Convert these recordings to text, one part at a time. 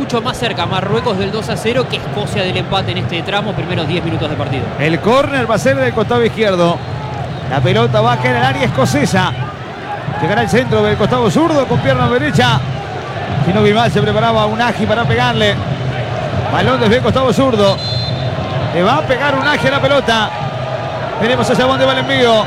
mucho más cerca Marruecos del 2-0 que Escocia del empate en este tramo, primeros 10 minutos de partido. El córner va a ser del costado izquierdo. La pelota va a caer al área escocesa. Llegará al centro del costado zurdo con pierna derecha. Si no vi mal, se preparaba Unagi para pegarle. Balón desde el costado zurdo. Le va a pegar Unagi a la pelota. Veremos hacia dónde va el envío.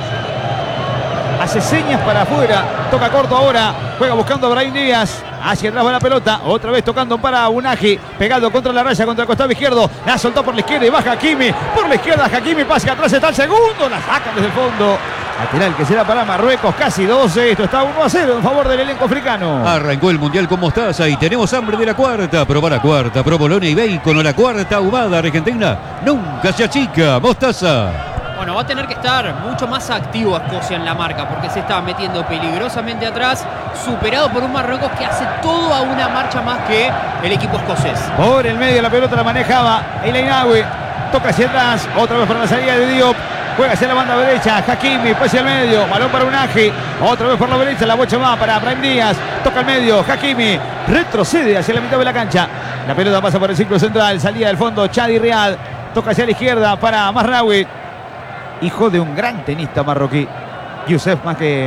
Hace señas para afuera. Toca corto ahora. Juega buscando a Brahim Díaz. Hacia atrás va la pelota. Otra vez tocando para Unagi. Pegado contra la raya, contra el costado izquierdo. La soltó por la izquierda y baja Hakimi. Por la izquierda Hakimi. Pasa atrás. Está el segundo. La saca desde el fondo. Lateral que será para Marruecos. Casi 12. Esto está 1-0 en favor del elenco africano. Arrancó el Mundial con mostaza y tenemos hambre de la cuarta. Probá la cuarta. Provolone y bacon o la cuarta ahumada argentina. Nunca se achica. Mostaza. Bueno, va a tener que estar mucho más activo Escocia en la marca porque se está metiendo peligrosamente atrás, superado por un Marruecos que hace todo a una marcha más que el equipo escocés. Por el medio la pelota la manejaba El Ainaoui. Toca hacia atrás, otra vez para la salida de Diop. Juega hacia la banda derecha, Hakimi, pues hacia el medio, balón para Unagi. Otra vez por la derecha, la bocha va para Brahim Díaz. Toca el medio, Hakimi, retrocede hacia la mitad de la cancha. La pelota pasa por el círculo central, salida del fondo, Chadi Riad. Toca hacia la izquierda para Mazraoui. Hijo de un gran tenista marroquí, Youssef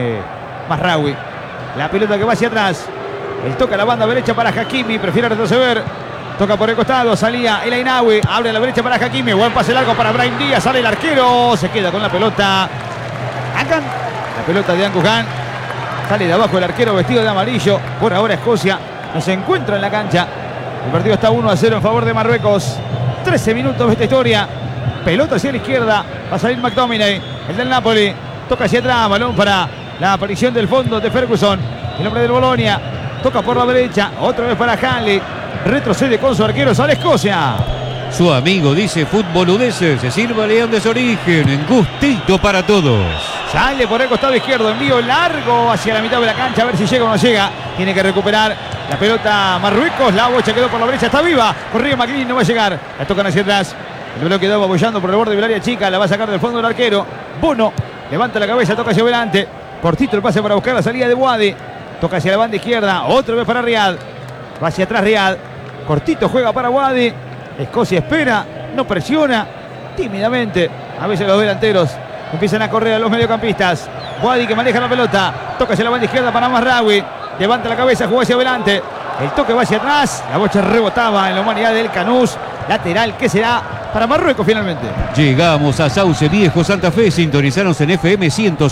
Mazraoui. La pelota que va hacia atrás. Él toca la banda derecha para Hakimi, prefiere retroceder. Toca por el costado, salía El Ainaoui. Abre a la derecha para Hakimi. Buen pase largo para Brahim Díaz. Sale el arquero. Se queda con la pelota. Akan. La pelota de Angujan. Sale de abajo el arquero vestido de amarillo. Por ahora Escocia no se encuentra en la cancha. El partido está 1-0 en favor de Marruecos. 13 minutos de esta historia. Pelota hacia la izquierda. Va a salir McTominay, el del Napoli. Toca hacia atrás. Balón para la aparición del fondo de Ferguson. El hombre del Bolonia. Toca por la derecha. Otra vez para Hanley. Retrocede con su arquero. Sale Escocia. Su amigo dice futboludeces. Se sirva León de su origen. En gustito para todos. Sale por el costado izquierdo. Envío largo hacia la mitad de la cancha. A ver si llega o no llega. Tiene que recuperar la pelota Marruecos. La bocha quedó por la derecha. Está viva. Corría McLean. No va a llegar. La tocan hacia atrás. El bloque quedó apoyando por el borde del área chica. La va a sacar del fondo el arquero. Bono levanta la cabeza. Toca hacia adelante. Cortito el pase para buscar la salida de Boadi. Toca hacia la banda izquierda. Otra vez para Riad. Va hacia atrás Riad. Cortito juega para Boadi. Escocia espera. No presiona. Tímidamente. A veces los delanteros empiezan a correr a los mediocampistas. Boadi que maneja la pelota. Toca hacia la banda izquierda para Mazraoui. Levanta la cabeza. Juega hacia adelante. El toque va hacia atrás. La bocha rebotaba en la humanidad del Canús. Lateral que será para Marruecos finalmente. Llegamos a Sauce Viejo, Santa Fe. Sintonizanos en FM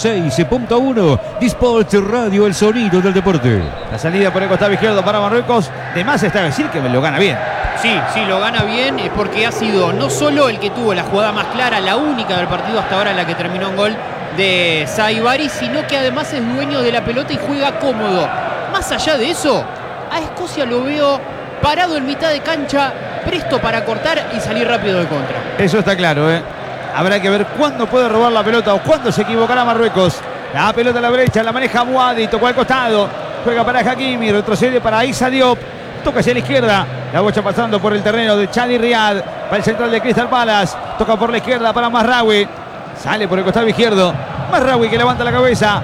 106.1. Disport Radio, el sonido del deporte. La salida por el costado izquierdo para Marruecos. De más está decir que me lo gana bien. Sí, lo gana bien porque ha sido no solo el que tuvo la jugada más clara, la única del partido hasta ahora, la que terminó en gol de Saibari, sino que además es dueño de la pelota y juega cómodo. Más allá de eso, a Escocia lo veo parado en mitad de cancha, presto para cortar y salir rápido de contra. Eso está claro, ¿eh? Habrá que ver cuándo puede robar la pelota o cuándo se equivocará Marruecos. La pelota a la brecha, la maneja Boadi, tocó al costado, juega para Hakimi, retrocede para Issa Diop, toca hacia la izquierda, la bocha pasando por el terreno de Chadi Riad, para el central de Crystal Palace, toca por la izquierda para Mazraoui, sale por el costado izquierdo, Mazraoui que levanta la cabeza,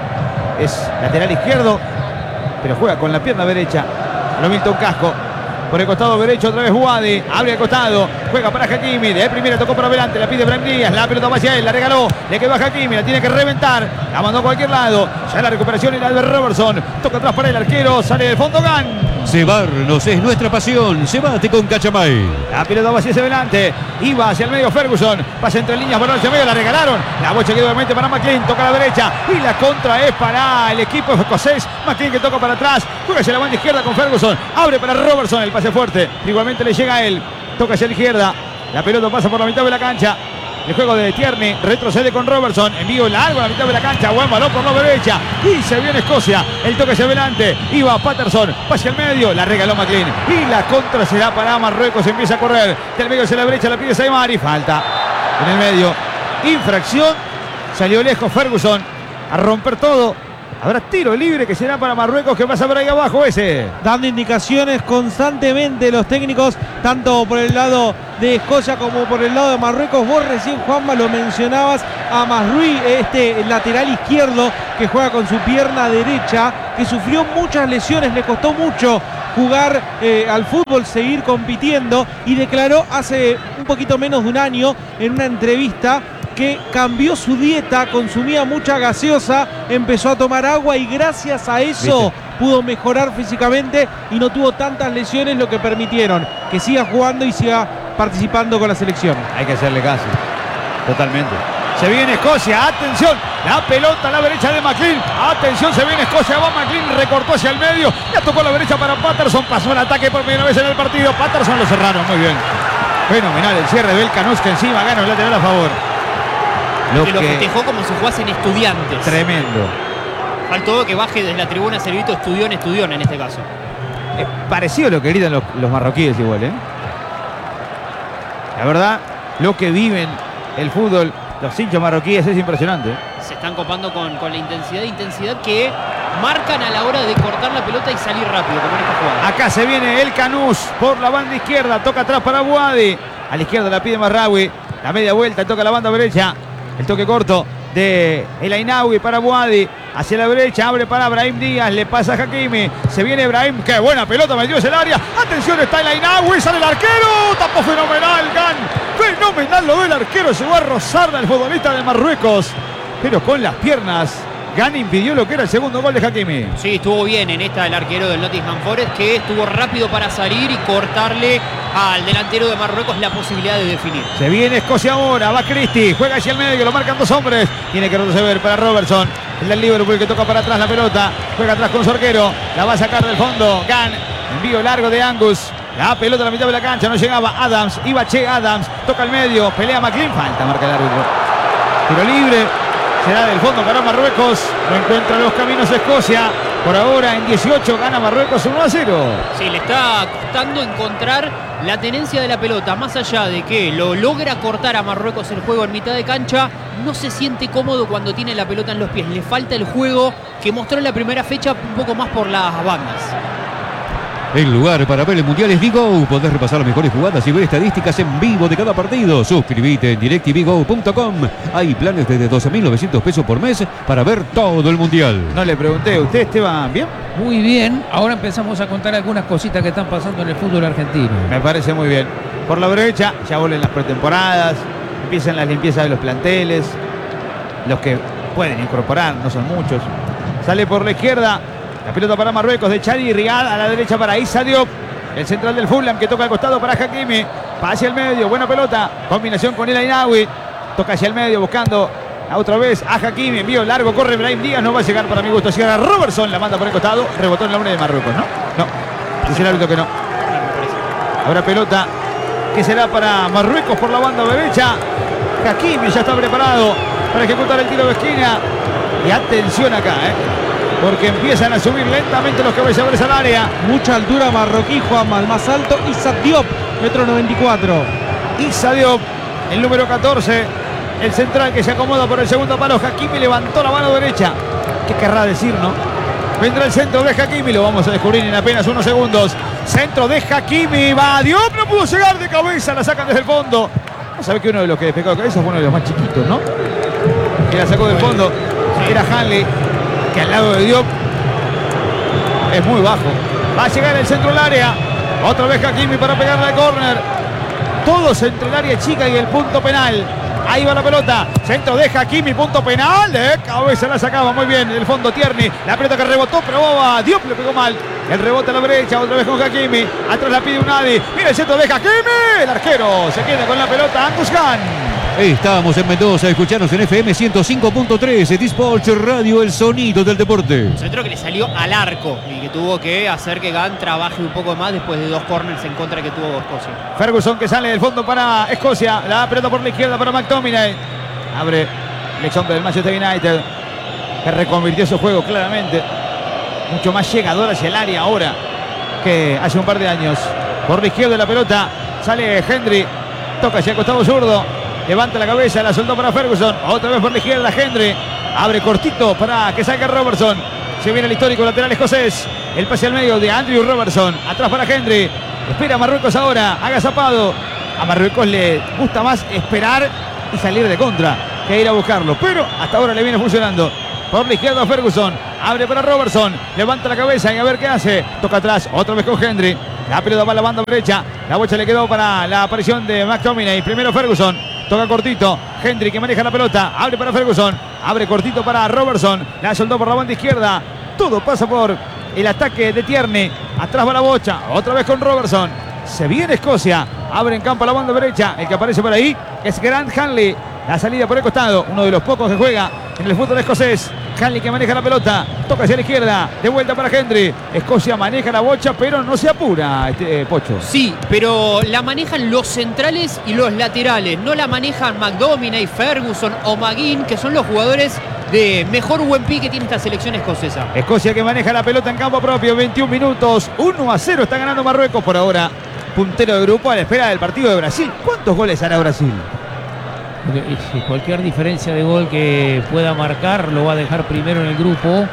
es lateral izquierdo, pero juega con la pierna derecha, lo Milton Casco. Por el costado derecho otra vez Boadi. Abre al costado. Juega para Hakimi. De primera tocó para adelante. La pide Brahim Díaz. La pelota va hacia él. La regaló. Le quedó a Hakimi. La tiene que reventar. La mandó a cualquier lado. Ya la recuperación era de Robertson. Toca atrás para el arquero. Sale del fondo Gan. Cebarnos es nuestra pasión. Cebate con Cachamay. La pelota va hacia adelante. Iba hacia el medio Ferguson. Pasa entre líneas para hacia el medio. La regalaron. La bocha quedó obviamente para McLean. Toca a la derecha. Y la contra es para el equipo escocés. McLean que toca para atrás. Juega hacia la banda izquierda con Ferguson. Abre para Robertson. El pase fuerte. Igualmente le llega a él. Toca hacia la izquierda. La pelota pasa por la mitad de la cancha. El juego de Tierney, retrocede con Robertson, envío largo a la mitad de la cancha, buen balón por la derecha y se viene Escocia, el toque hacia adelante, iba Patterson, pasa al medio, la regaló McLean y la contra será para Marruecos, empieza a correr, del medio hacia la derecha, la pide Saibari, falta en el medio, infracción, salió lejos Ferguson a romper todo. Habrá tiro libre que será para Marruecos, que pasa por ahí abajo ese. Dando indicaciones constantemente los técnicos, tanto por el lado de Escocia como por el lado de Marruecos. Vos recién, Juanma, lo mencionabas a Mazraoui, este lateral izquierdo que juega con su pierna derecha, que sufrió muchas lesiones, le costó mucho jugar al fútbol, seguir compitiendo, y declaró hace un poquito menos de un año en una entrevista que cambió su dieta, consumía mucha gaseosa, empezó a tomar agua y gracias a eso pudo mejorar físicamente y no tuvo tantas lesiones, lo que permitieron que siga jugando y siga participando con la selección. Hay que hacerle caso, totalmente. Se viene Escocia, atención, la pelota a la derecha de McLean, atención, se viene Escocia, va McLean, recortó hacia el medio, ya tocó a la derecha para Patterson, pasó el ataque por primera vez en el partido, Patterson lo cerraron, muy bien. Fenomenal el cierre del Canús, que encima gana el lateral a favor. Que lo festejó como si fuesen Estudiantes. Tremendo. Faltó que baje desde la tribuna Servito Estudión en este caso. Es parecido a lo que gritan los marroquíes igual, ¿eh? La verdad, lo que viven el fútbol, los hinchas marroquíes, es impresionante. Se están copando con la intensidad que marcan a la hora de cortar la pelota y salir rápido, como en esta jugada. Acá se viene el Canús por la banda izquierda, toca atrás para Boadi. A la izquierda la pide Marraoui, la media vuelta, toca la banda derecha. El toque corto de El Ainaoui para Boadi. Hacia la derecha, abre para Brahim Díaz, le pasa a Hakimi. Se viene Brahim, qué buena pelota, metió en el área. Atención, está El Ainaoui, sale el arquero. Tapó fenomenal, Gan. Fenomenal lo del arquero, llegó a rozarla al futbolista de Marruecos. Pero con las piernas, Gan impidió lo que era el segundo gol de Hakimi. Sí, estuvo bien en esta el arquero del Nottingham Forest, que estuvo rápido para salir y cortarle al delantero de Marruecos la posibilidad de definir. Se viene Escocia ahora, va Christie, juega hacia el medio, lo marcan dos hombres. Tiene que retroceder para Robertson, el del Liverpool, que toca para atrás la pelota. Juega atrás con su arquero, la va a sacar del fondo. Gan, envío largo de Angus. La pelota a la mitad de la cancha, no llegaba Adams, iba Che Adams, toca al medio, pelea McLean, falta, marca el árbitro. Tiro libre. Será del fondo para Marruecos. No encuentra los caminos Escocia. Por ahora en 18 gana Marruecos 1-0. Sí, le está costando encontrar la tenencia de la pelota. Más allá de que lo logra cortar a Marruecos el juego en mitad de cancha, no se siente cómodo cuando tiene la pelota en los pies. Le falta el juego que mostró en la primera fecha, un poco más por las bandas. El lugar para ver el Mundial es Vigo. Podés repasar las mejores jugadas y ver estadísticas en vivo de cada partido. Suscríbete en directvigo.com. Hay planes desde 12.900 pesos por mes para ver todo el Mundial. No le pregunté, ¿usted, Esteban, bien? Muy bien, ahora empezamos a contar algunas cositas que están pasando en el fútbol argentino. Me parece muy bien. Por la derecha ya vuelven las pretemporadas, empiezan las limpiezas de los planteles, los que pueden incorporar, no son muchos. Sale por la izquierda, la pelota para Marruecos de Chadi Riad, a la derecha para Issa Diop, el central del Fulham, que toca al costado para Hakimi, va hacia el medio, buena pelota, combinación con El Ainaoui, toca hacia el medio buscando otra vez a Hakimi, envío largo, corre Brahim Díaz, no va a llegar para mi gusto, cierra Robertson, la manda por el costado, rebotó el nombre de Marruecos, ¿no? No, dice el árbitro que no. Ahora pelota que será para Marruecos por la banda derecha. Hakimi ya está preparado para ejecutar el tiro de esquina. Y atención acá, porque empiezan a subir lentamente los cabezadores al área. Mucha altura marroquí, Juanma, el más alto, Issa Diop, 1,94 m. Issa Diop, el número 14, el central que se acomoda por el segundo palo. Hakimi levantó la mano derecha. ¿Qué querrá decir, no? Vendrá el centro de Hakimi, lo vamos a descubrir en apenas unos segundos. Centro de Hakimi, va Diop, no pudo llegar de cabeza, la sacan desde el fondo. No sabe que uno de los que despegó de cabeza fue uno de los más chiquitos, ¿no? Que la sacó del fondo, era Hanley, que al lado de Diop es muy bajo. Va a llegar el centro del área, otra vez Hakimi para pegarle al córner. Todos entre el área chica y el punto penal. Ahí va la pelota, centro de Hakimi, punto penal, de cabeza la sacaba muy bien, el fondo Tierney, la pelota que rebotó, probaba, Diop le pegó mal, el rebote a la brecha, otra vez con Hakimi, atrás la pide Unadi, mira el centro de Hakimi, el arquero se queda con la pelota, Angus Gan. Estamos en Mendoza, escuchanos en FM 105.3, T-Sports Radio, el sonido del deporte. Un centro que le salió al arco y que tuvo que hacer que Gan trabaje un poco más después de dos corners en contra que tuvo Escocia. Ferguson que sale del fondo para Escocia, la pelota por la izquierda para McTominay. Abre el ex hombre del Manchester United, que reconvirtió su juego claramente. Mucho más llegador hacia el área ahora que hace un par de años. Por la izquierda la pelota, sale Hendry, toca hacia el costado zurdo. Levanta la cabeza, la soltó para Ferguson. Otra vez por la izquierda Hendry. Abre cortito para que salga Robertson. Se viene el histórico lateral escocés. El pase al medio de Andrew Robertson. Atrás para Hendry. Espera Marruecos ahora. Agazapado. A Marruecos le gusta más esperar y salir de contra que ir a buscarlo. Pero hasta ahora le viene funcionando. Por la izquierda Ferguson. Abre para Robertson. Levanta la cabeza y a ver qué hace. Toca atrás. Otra vez con Hendry. La pelota va a la banda derecha. La bocha le quedó para la aparición de McTominay. Primero Ferguson. Toca cortito. Hendry que maneja la pelota. Abre para Ferguson. Abre cortito para Robertson. La soltó por la banda izquierda. Todo pasa por el ataque de Tierney. Atrás va la bocha. Otra vez con Robertson. Se viene Escocia. Abre en campo a la banda derecha. El que aparece por ahí es Grant Hanley. La salida por el costado. Uno de los pocos que juega en el fútbol escocés. Hanley que maneja la pelota. Toca hacia la izquierda. De vuelta para Hendry. Escocia maneja la bocha, pero no se apura, Pocho. Sí, pero la manejan los centrales y los laterales. No la manejan McTominay, Ferguson o McGinn, que son los jugadores de mejor buen pie que tiene esta selección escocesa. Escocia que maneja la pelota en campo propio. 21 minutos. 1-0 está ganando Marruecos por ahora. Puntero de grupo a la espera del partido de Brasil. ¿Cuántos goles hará Brasil? Cualquier diferencia de gol que pueda marcar lo va a dejar primero en el grupo.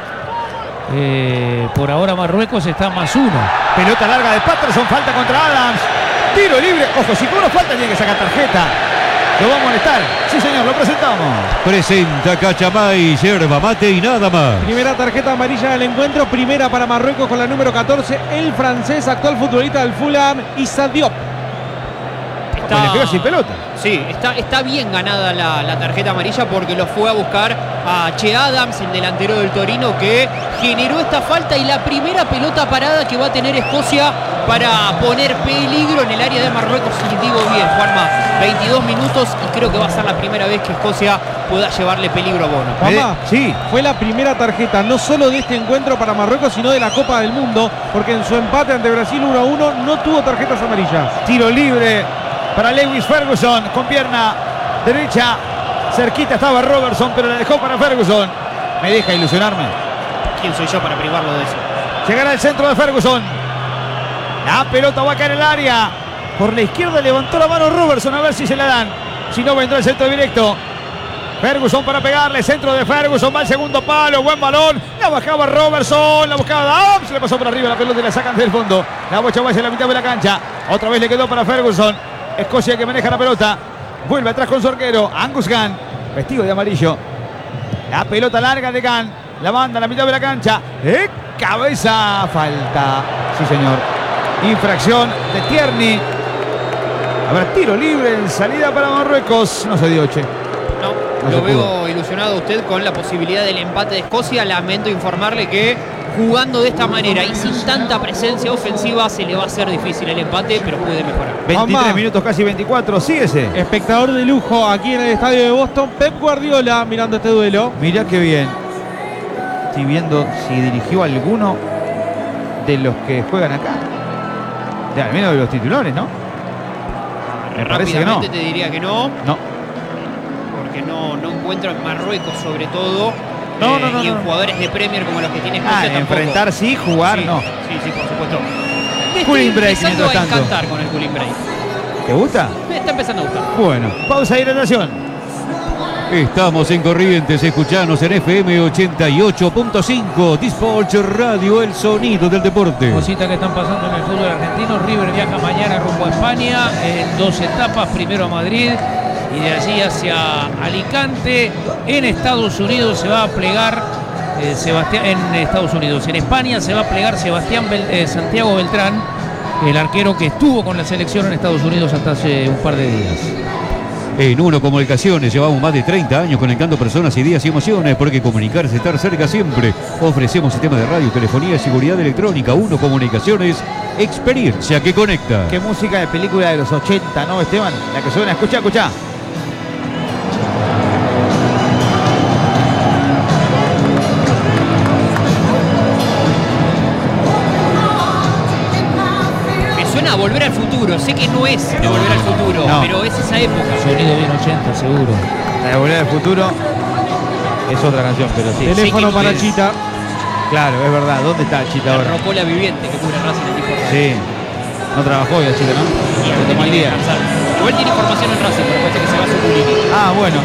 Por ahora Marruecos está +1. Pelota larga de Patterson. Falta contra Adams. Tiro libre. Ojo, si cobra falta tiene que sacar tarjeta. Lo va a molestar. Sí, señor, lo presentamos. Presenta Cachamay, yerba mate y nada más. Primera tarjeta amarilla del encuentro, primera para Marruecos con la número 14, el francés, actual futbolista del Fulham, Issa Diop. Le pegó sin pelota. Sí, está bien ganada la tarjeta amarilla porque lo fue a buscar a Che Adams, el delantero del Torino, que generó esta falta y la primera pelota parada que va a tener Escocia para poner peligro en el área de Marruecos. Y digo bien, Juanma, 22 minutos y creo que va a ser la primera vez que Escocia pueda llevarle peligro a Bono. Juanma, sí, fue la primera tarjeta no solo de este encuentro para Marruecos, sino de la Copa del Mundo, porque en su empate ante Brasil 1-1 no tuvo tarjetas amarillas. tiro libre para Lewis Ferguson con pierna derecha. Cerquita estaba Robertson, pero la dejó para Ferguson. Me deja ilusionarme. ¿Quién soy yo para privarlo de eso? Llegará al centro de Ferguson. La pelota va a caer en el área. Por la izquierda levantó la mano Robertson a ver si se la dan. Si no, vendrá el centro directo. Ferguson para pegarle. Centro de Ferguson. Va al segundo palo. Buen balón. La bajaba Robertson. La buscaba. Se le pasó por arriba la pelota y la sacan del fondo. La bocha va hacia la mitad de la cancha. Otra vez le quedó para Ferguson. Escocia que maneja la pelota. Vuelve atrás con su arquero. Angus Gunn. Vestido de amarillo. La pelota larga de Gunn. La manda a la mitad de la cancha. Cabeza. Falta. Sí, señor. Infracción de Tierney. A ver, tiro libre en salida para Marruecos. No se dio, che. No, se lo veo pudo. ilusionado usted con la posibilidad del empate de Escocia. Lamento informarle que jugando de esta manera y sin tanta presencia ofensiva se le va a hacer difícil el empate, pero puede mejorar. 23 Juanma. minutos, casi 24. Síguese. Espectador de lujo aquí en el estadio de Boston, Pep Guardiola mirando este duelo. Mirá qué bien. Estoy viendo si dirigió alguno de los que juegan acá. Al menos de los titulares, ¿no? Me parece que no. Rápidamente te diría que no, No. porque no encuentro en Marruecos sobre todo. No, y en jugadores de Premier como los que tiene Escocia tampoco. enfrentar sí, jugar Sí, no. Sí, por supuesto. Me Cooling estoy break, empezando a mientras tanto. encantar con el cooling break. ¿Te gusta? Me está empezando a gustar. Bueno, pausa y hidratación. Estamos en Corrientes, escuchanos en FM 88.5, Dispatch Radio, el sonido del deporte. Cositas que están pasando en el fútbol argentino. River viaja mañana rumbo a España en 2 etapas, primero a Madrid y de allí hacia Alicante. En Estados Unidos se va a plegar en España se va a plegar Santiago Beltrán, el arquero que estuvo con la selección en Estados Unidos hasta hace un par de días. En Uno Comunicaciones llevamos más de 30 años conectando personas, ideas y emociones, porque comunicarse, estar cerca siempre. Ofrecemos sistemas de radio, telefonía y seguridad electrónica. Uno Comunicaciones, experiencia que conecta. Qué música de película de los 80, ¿no, Esteban? La que suena, escucha. Me suena a Volver al Futuro. Sé que no es de Volver al Futuro, No. pero es esa época. Sonido bien 80, seguro. La de Volver al Futuro es otra canción, pero sí. Teléfono que para es. Chita. Claro, es verdad. ¿Dónde está el Chita La ahora? rocola viviente que cubre Racing en tipo. Sí. No trabajó hoy el Chita, ¿no? Se tomó el día. Igual tiene información en Racing, pero parece que se va a su Culini. Ah, bueno.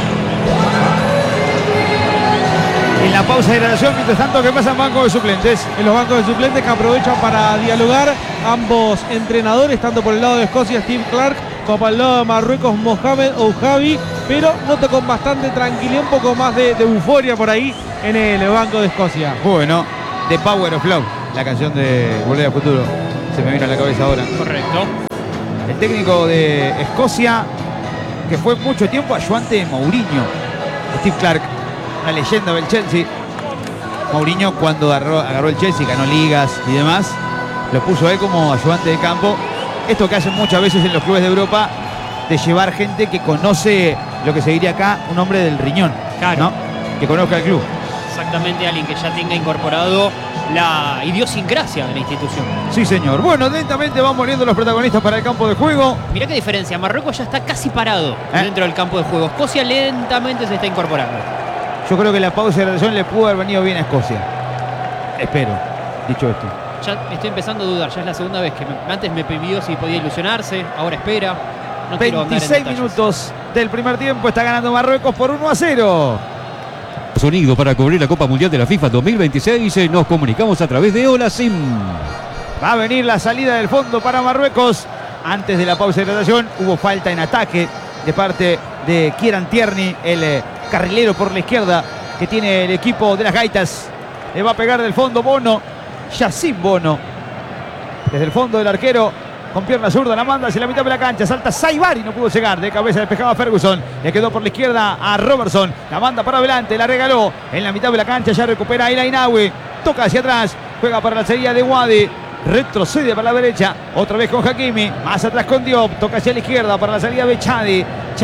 En la pausa de hidratación, mientras tanto, ¿qué pasa en banco de suplentes? En los bancos de suplentes que aprovechan para dialogar ambos entrenadores, tanto por el lado de Escocia Steve Clarke como por el lado de Marruecos Mohamed Ouhabi. pero noto con bastante tranquilidad, un poco más de euforia por ahí en el banco de Escocia. Bueno, The Power of Love, la canción de Volver al Futuro, se me vino a la cabeza ahora. Correcto. El técnico de Escocia, que fue mucho tiempo ayudante de Mourinho, Steve Clarke, una leyenda del Chelsea. Mourinho, cuando agarró el Chelsea, ganó ligas y demás, lo puso a él como ayudante de campo. Esto que hacen muchas veces en los clubes de Europa, de llevar gente que conoce lo que se diría acá un hombre del riñón, Claro. ¿no? Que conozca el club. Exactamente, alguien que ya tenga incorporado la idiosincrasia de la institución. Sí, señor. Bueno, lentamente van volviendo los protagonistas para el campo de juego. Mirá qué diferencia, Marruecos ya está casi parado dentro del campo de juego. Escocia lentamente se está incorporando. Yo creo que la pausa de la relación le pudo haber venido bien a Escocia. Espero, dicho esto. Ya estoy empezando a dudar, ya es la segunda vez que antes me pidió si podía ilusionarse, ahora espera. No quiero andar en 26 detalles. minutos del primer tiempo, está ganando Marruecos por 1-0. Sonido para cubrir la Copa Mundial de la FIFA 2026. Nos comunicamos a través de Hola Sim. Va a venir la salida del fondo para Marruecos. Antes de la pausa de hidratación hubo falta en ataque de parte de Kieran Tierney, el carrilero por la izquierda que tiene el equipo de las Gaitas. Le va a pegar del fondo Bono, Yacine Bono. Desde el fondo del arquero, con pierna zurda, la manda hacia la mitad de la cancha. Salta Saibari, no pudo llegar. De cabeza despejaba Ferguson. Le quedó por la izquierda a Robertson. La manda para adelante, la regaló. En la mitad de la cancha ya recupera El Ainaoui. Toca hacia atrás. Juega para la salida de Wadi. Retrocede para la derecha. Otra vez con Hakimi. Más atrás con Diop. Toca hacia la izquierda para la salida de Chadi.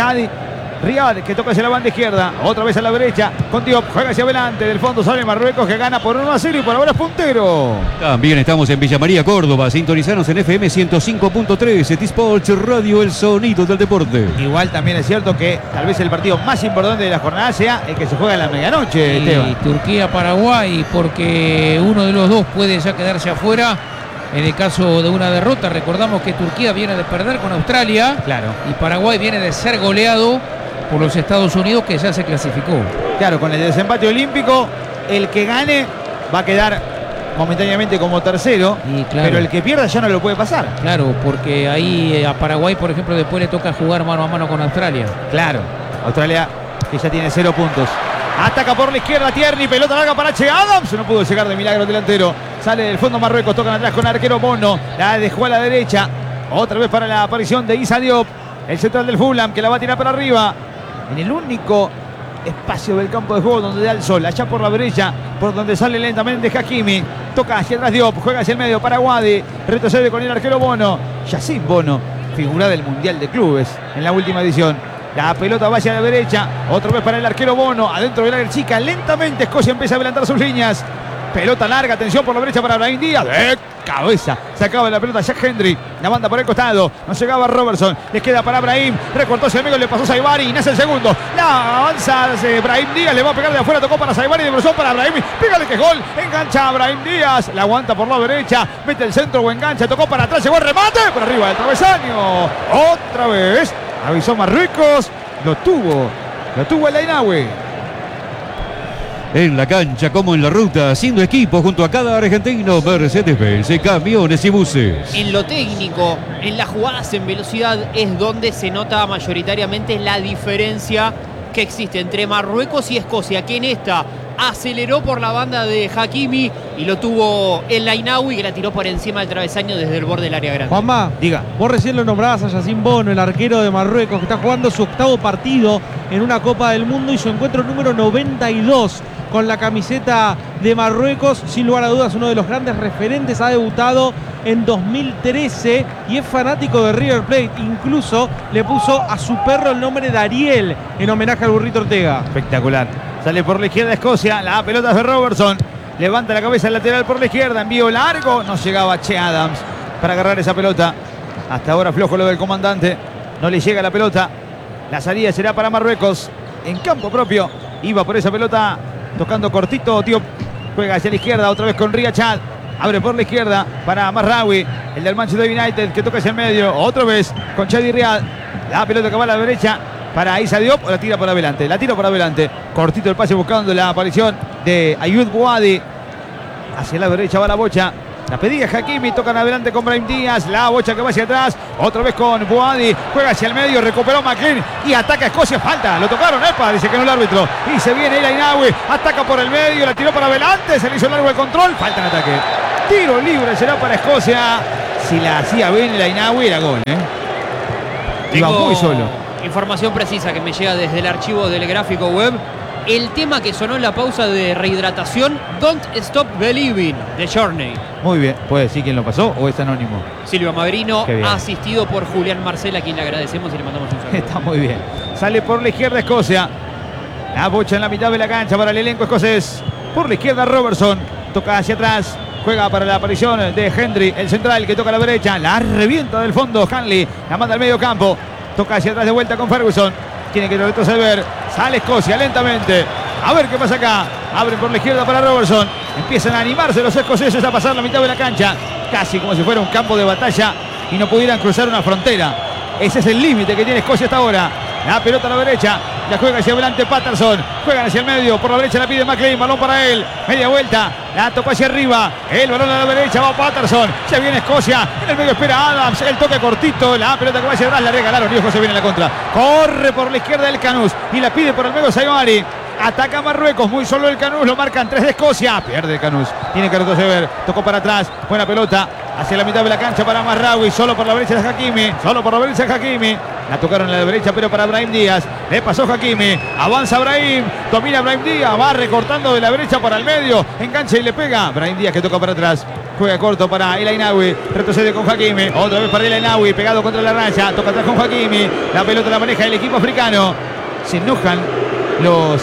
Riyad, que toca hacia la banda izquierda. Otra vez a la derecha con Diop. Juega hacia adelante. Del fondo sale Marruecos, que gana por 1-0 y por ahora es puntero. También estamos en Villa María, Córdoba. Sintonizanos en FM 105.3. T-Sports Radio, el sonido del deporte. Igual también es cierto que tal vez el partido más importante de la jornada sea el que se juega a la medianoche, Y Esteban. Turquía-Paraguay, porque uno de los dos puede ya quedarse afuera en el caso de una derrota. Recordamos que Turquía viene de perder con Australia Claro, y Paraguay viene de ser goleado por los Estados Unidos, que ya se clasificó. claro, con el desempate olímpico, el que gane va a quedar momentáneamente como tercero, Y claro, pero el que pierda ya no lo puede pasar. claro, porque ahí a Paraguay, por ejemplo, después le toca jugar mano a mano con Australia. Claro, Australia que ya tiene 0 puntos. Ataca por la izquierda Tierney, pelota larga para Che Adams. No pudo llegar de milagro el delantero. Sale del fondo Marruecos, tocan atrás con el arquero Bono. La dejó a la derecha. Otra vez para la aparición de Issa Diop, el central del Fulham, que la va a tirar para arriba. En el único espacio del campo de juego donde da el sol, allá por la derecha, por donde sale lentamente Hakimi. Toca hacia atrás Diop, juega hacia el medio para Wadi. Retrocede con el arquero Bono. Yacine Bono, figura del Mundial de Clubes en la última edición. La pelota va hacia la derecha, otra vez para el arquero Bono, adentro del área chica, lentamente Escocia empieza a adelantar sus líneas. Pelota larga, atención por la derecha para Brahim Díaz, de cabeza, sacaba la pelota Jack Hendry, la manda por el costado, no llegaba Robertson, les queda para Brahim, recortó hacia el medio, le pasó Saibari, nace el segundo, la avanza Brahim Díaz, le va a pegar de afuera, tocó para Saibari, de brusón para Brahim, pégale que es gol, engancha a Brahim Díaz, la aguanta por la derecha, mete el centro o engancha, tocó para atrás, llegó el remate, por arriba del travesaño, otra vez. Avisó Marruecos, lo tuvo El Ainaoui. En la cancha como en la ruta, haciendo equipo junto a cada argentino. Mercedes-Benz, camiones y buses. En lo técnico, en las jugadas en velocidad, es donde se nota mayoritariamente la diferencia que existe entre Marruecos y Escocia, que en esta aceleró por la banda de Hakimi y lo tuvo El Ainaoui, que la tiró por encima del travesaño desde el borde del área grande. Juanma, Diga. vos recién lo nombrabas a Yacine Bono, el arquero de Marruecos, que está jugando su octavo partido en una Copa del Mundo y su encuentro número 92 con la camiseta de Marruecos. Sin lugar a dudas, uno de los grandes referentes. Ha debutado en 2013 y es fanático de River Plate. Incluso le puso a su perro el nombre de Ariel en homenaje al burrito Ortega. Espectacular. Sale por la izquierda Escocia, la pelota es de Robertson. Levanta la cabeza el lateral por la izquierda, envío largo. No llegaba Che Adams para agarrar esa pelota. Hasta ahora flojo lo del comandante. No le llega la pelota. La salida será para Marruecos. En campo propio. Iba por esa pelota tocando cortito. Tío juega hacia la izquierda otra vez con Riyad Chad. Abre por la izquierda para Marraoui, el del Manchester United, que toca hacia el medio. Otra vez con Chad y Riyad. La pelota que va a la derecha para Issa Diop, o la tira por adelante. La tira por adelante. Cortito el pase buscando la aparición de Ayoub Wadi. Hacia la derecha va la bocha. La pedía Hakimi, tocan adelante con Brahim Díaz, la bocha que va hacia atrás, otra vez con Boadi, juega hacia el medio, recuperó McLean y ataca a Escocia, falta, lo tocaron, epa, dice que no el árbitro, y se viene El Ainaoui, ataca por el medio, la tiró para adelante, se le hizo largo el control, falta en ataque, tiro libre será para Escocia, si la hacía bien El Ainaoui era gol, iba muy solo. Información precisa que me llega desde el archivo del gráfico web. El tema que sonó en la pausa de rehidratación, Don't Stop Believing, de Journey. Muy bien, ¿puede decir quién lo pasó o es anónimo? Silvio Maverino, Qué bien. asistido por Julián Marcel, a quien le agradecemos y le mandamos un saludo. Está muy bien. Sale por la izquierda Escocia. La bocha en la mitad de la cancha para el elenco escocés. Por la izquierda Robertson. Toca hacia atrás. Juega para la aparición de Hendry, el central que toca a la derecha. La revienta del fondo Hanley. La manda al medio campo. Toca hacia atrás de vuelta con Ferguson. Tiene que retroceder. Sale Escocia lentamente. A ver qué pasa acá. Abren por la izquierda para Robertson. Empiezan a animarse los escoceses a pasar la mitad de la cancha. Casi como si fuera un campo de batalla y no pudieran cruzar una frontera. Ese es el límite que tiene Escocia hasta ahora. La pelota a la derecha. La juega hacia adelante Patterson. Juegan hacia el medio. Por la derecha la pide McLean. Balón para él. Media vuelta. La tocó hacia arriba. El balón a la derecha. Va Patterson. Se viene Escocia. En el medio espera Adams. El toque cortito. La pelota que va hacia atrás. La regalaron. Y se viene la contra. Corre por la izquierda el Canús. Y la pide por el medio Saibari. Ataca Marruecos, muy solo el Canús, lo marcan 3 de Escocia, pierde el Canús, tiene que retroceder, tocó para atrás, buena pelota, hacia la mitad de la cancha para Marraoui, solo por la derecha de Hakimi, la tocaron a la derecha pero para Brahim Díaz, le pasó Hakimi, avanza Brahim, domina Brahim Díaz, va recortando de la derecha para el medio, engancha y le pega, Brahim Díaz que toca para atrás, juega corto para El Ainaoui, retrocede con Hakimi, otra vez para El Ainaoui, pegado contra la raya, toca atrás con Hakimi, la pelota la maneja el equipo africano, se enojan los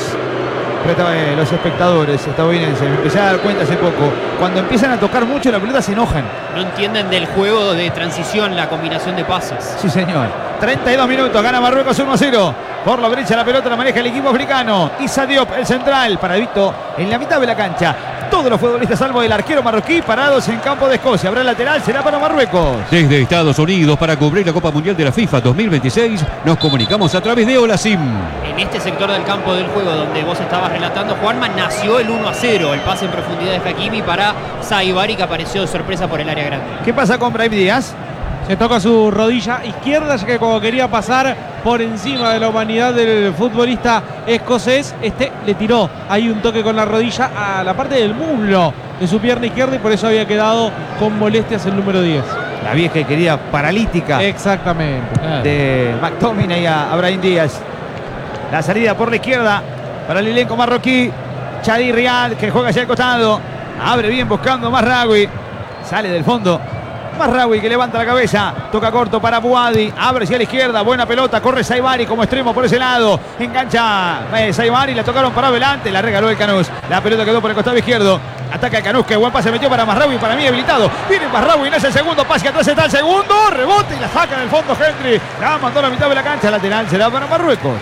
espectadores estadounidenses, me empecé a dar cuenta hace poco, cuando empiezan a tocar mucho la pelota se enojan. No entienden del juego de transición, la combinación de pases. Sí señor, 32 minutos, gana Marruecos 1-0, por la derecha la pelota la maneja el equipo africano, Issa Diop, el central, paradito en la mitad de la cancha, todos los futbolistas salvo el arquero marroquí parados en campo de Escocia, habrá lateral, será para Marruecos. Desde Estados Unidos para cubrir la Copa Mundial de la FIFA 2026 nos comunicamos a través de Olasim. En este sector del campo del juego donde vos estabas relatando, Juanma, nació el 1-0, el pase en profundidad de Hakimi para Saibari, que apareció de sorpresa por el área grande. ¿Qué pasa con Brahim Díaz? Se toca su rodilla izquierda, ya que cuando quería pasar por encima de la humanidad del futbolista escocés, le tiró ahí un toque con la rodilla a la parte del muslo de su pierna izquierda y por eso había quedado con molestias el número 10. La vieja que quería paralítica. Exactamente. De McTominay a Brahim Díaz. La salida por la izquierda para el elenco marroquí. Chadi Riad que juega hacia el costado. Abre bien buscando Marraoui. Sale del fondo. Marraoui que levanta la cabeza. Toca corto para Boadi. Abre hacia la izquierda. Buena pelota. Corre Saibari como extremo por ese lado. Engancha Saibari. La tocaron para adelante. La regaló el Canús. La pelota quedó por el costado izquierdo. Ataca el Canús. Que buen pase metió para Marraoui. Para mí habilitado. Viene Marraoui. No es el segundo pase. Atrás está el segundo. Rebote y la saca en el fondo Hendry. La mandó a la mitad de la cancha. Lateral será para Marruecos.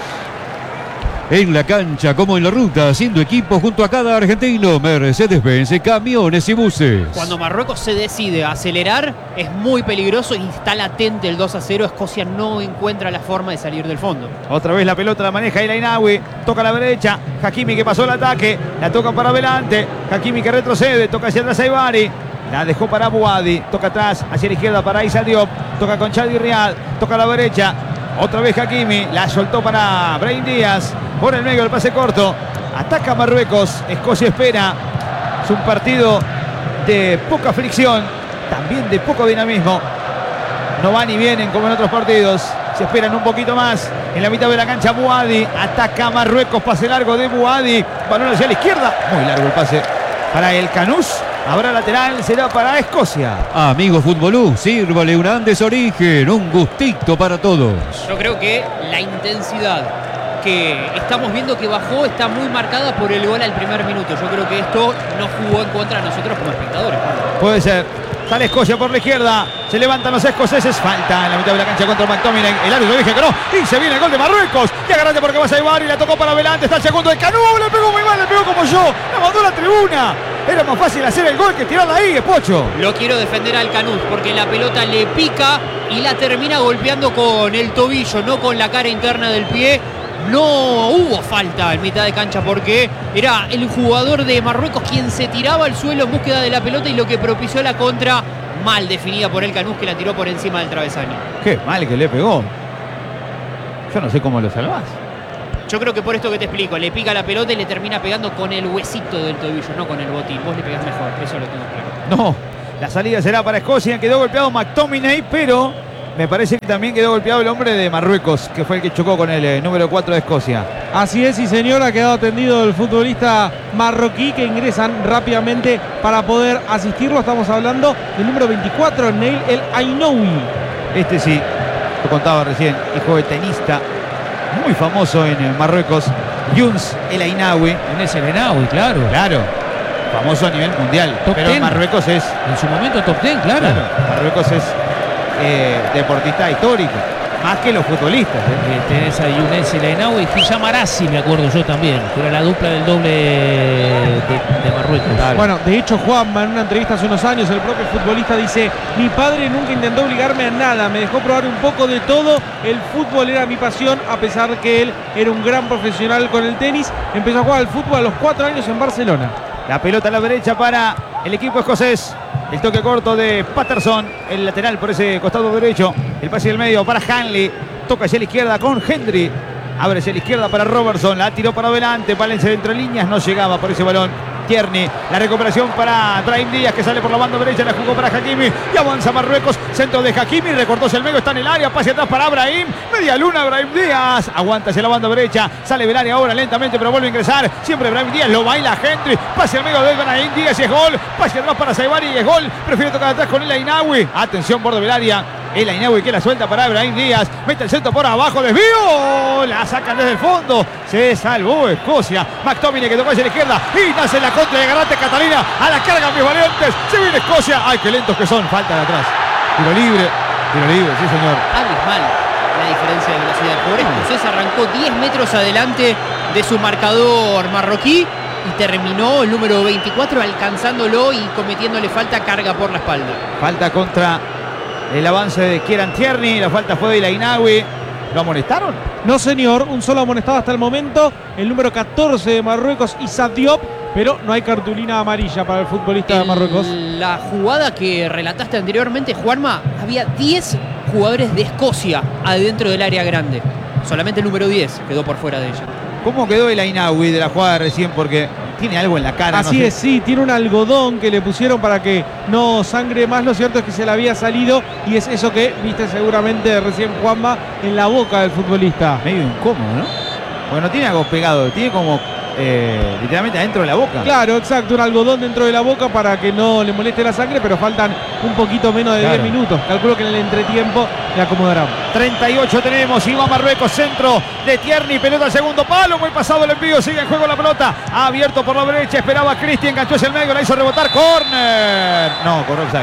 En la cancha como en la ruta, haciendo equipo junto a cada argentino, Mercedes-Benz, camiones y buses. Cuando Marruecos se decide a acelerar, es muy peligroso y está latente el 2-0. Escocia no encuentra la forma de salir del fondo. Otra vez la pelota la maneja El Ainaoui. Toca a la derecha. Hakimi que pasó el ataque. La toca para adelante. Hakimi que retrocede. Toca hacia atrás Saibari. La dejó para Boadi. Toca atrás hacia la izquierda para Issa Diop. Toca con Chadi Riad. Toca a la derecha. Otra vez Hakimi. La soltó para Brahim Díaz. Por el medio el pase corto. Ataca Marruecos. Escocia espera. Es un partido de poca fricción. También de poco dinamismo. No van y vienen como en otros partidos. Se esperan un poquito más. En la mitad de la cancha Boadi. Ataca Marruecos. Pase largo de Boadi. Balón hacia la izquierda. Muy largo el pase para el Canús. Habrá lateral. Será para Escocia. Amigo Futbolú, sírvale un Andes Origen. Un gustito para todos. Yo creo que la intensidad que estamos viendo que bajó está muy marcada por el gol al primer minuto. Yo creo que esto no jugó en contra de nosotros como espectadores. Puede ser. Sale Escocia por la izquierda. Se levantan los escoceses. Falta en la mitad de la cancha contra McTominay. El árbitro dije que no. Y se viene el gol de Marruecos. Y agarrate porque va a Saibari. La tocó para adelante. Está el segundo del Canú. Le pegó muy mal. Le pegó como yo. La mandó a la tribuna. Era más fácil hacer el gol que tirarla ahí, Pocho. Lo quiero defender al Canús porque la pelota le pica y la termina golpeando con el tobillo, no con la cara interna del pie. no hubo falta en mitad de cancha porque era el jugador de Marruecos quien se tiraba al suelo en búsqueda de la pelota y lo que propició la contra mal definida por el Canús, que la tiró por encima del travesaño. Qué mal que le pegó. Yo no sé cómo lo salvás. Yo creo que por esto que te explico, le pica la pelota y le termina pegando con el huesito del tobillo, no con el botín. Vos le pegás mejor, eso lo tengo claro. No, la salida será para Escocia. Quedó golpeado McTominay, pero me parece que también quedó golpeado el hombre de Marruecos, que fue el que chocó con el número 4 de Escocia. Así es, y señor, ha quedado atendido el futbolista marroquí, que ingresan rápidamente para poder asistirlo. Estamos hablando del número 24, Neil El Ainoui. Este sí, lo contaba recién, hijo de tenista muy famoso en Marruecos, Younes El Ainoui. Younes El Ainoui, claro. Claro, famoso a nivel mundial, Top pero 10. en Marruecos es... En su momento top 10, claro. Marruecos es deportista histórico, más que los futbolistas. Tenés a Younes El Ainoui y Hisham Arasi, me acuerdo yo también, que era la dupla del doble de Marruecos. Claro. Bueno, de hecho, Juanma, en una entrevista hace unos años, el propio futbolista dice: mi padre nunca intentó obligarme a nada, me dejó probar un poco de todo, el fútbol era mi pasión, a pesar que él era un gran profesional con el tenis. Empezó a jugar al fútbol a los 4 años en Barcelona. La pelota a la derecha para el equipo escocés. El toque corto de Patterson, el lateral por ese costado derecho. El pase del medio para Hanley. Toca hacia la izquierda con Hendry. Abre hacia la izquierda para Robertson. La tiró para adelante. Valencia de entre líneas. No llegaba por ese balón Tierney. La recuperación para Brahim Díaz, que sale por la banda derecha. La jugó para Hakimi. Y avanza Marruecos. Centro de Hakimi. Recortó hacia el medio. Está en el área. Pase atrás para Brahim. Media luna Brahim Díaz. Aguanta hacia la banda derecha. Sale del área ahora lentamente, pero vuelve a ingresar. Siempre Brahim Díaz. Lo baila Hendry. Pase al medio de Brahim Díaz y es gol. Pase atrás para Saibari y es gol. Prefiere tocar atrás con el Ainoui. Atención, borde del área. El Ainoui que la suelta para Brahim Díaz. Mete el centro por abajo. Desvío. La sacan desde el fondo. Se salvó Escocia. McTominay que tocó hacia la izquierda. Y nace la contra de Garate Catalina. A la carga, mis valientes. Se viene Escocia. Ay, qué lentos que son. Falta de atrás. Tiro libre, sí señor. Abismal la diferencia de velocidad. Por escocés arrancó 10 metros adelante de su marcador marroquí y terminó el número 24 alcanzándolo y cometiéndole falta, carga por la espalda. Falta contra el avance de Kieran Tierney. La falta fue de Ainoui. ¿Lo amonestaron? No, señor, un solo amonestado hasta el momento. El número 14 de Marruecos, Issa Diop, pero no hay cartulina amarilla para el futbolista de Marruecos. La jugada que relataste anteriormente, Juanma, había 10 jugadores de Escocia adentro del área grande. Solamente el número 10 quedó por fuera de ella. ¿Cómo quedó el Ainoui de la jugada de recién? Porque tiene algo en la cara. Así no sé. es, sí, tiene un algodón que le pusieron para que no sangre más. Lo cierto es que se le había salido y es eso que viste seguramente recién, Juanma, en la boca del futbolista. Medio incómodo, ¿no? Porque no tiene algo pegado, tiene como literalmente adentro de la boca. Claro, exacto, un algodón dentro de la boca para que no le moleste la sangre, pero faltan un poquito menos de 10 minutos. Calculo que en el entretiempo le acomodarán. 38 tenemos, y va Marruecos, centro de Tierney, pelota al segundo palo, muy pasado el envío, sigue en juego la pelota, abierto por la derecha, esperaba Cristian, enganchó hacia el medio, la hizo rebotar, córner. No, con offside,